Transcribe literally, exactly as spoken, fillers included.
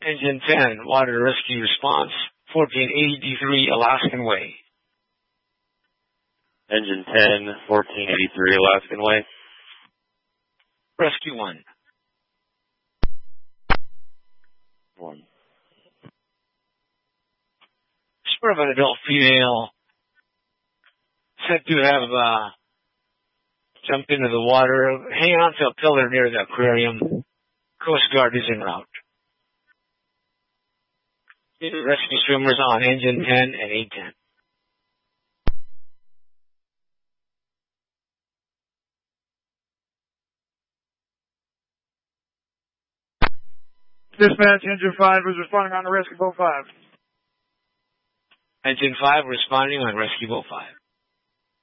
Engine ten, water rescue response, fourteen eighty-three Alaskan Way. Engine ten, fourteen eighty-three Alaskan Way. Rescue one. One. Spur of an adult female said to have uh, jumped into the water, hanging onto a pillar near the aquarium. Coast Guard is en route. Rescue swimmers on engine ten and A ten. Dispatch, engine five was responding on the rescue boat five. Engine five responding on rescue boat five.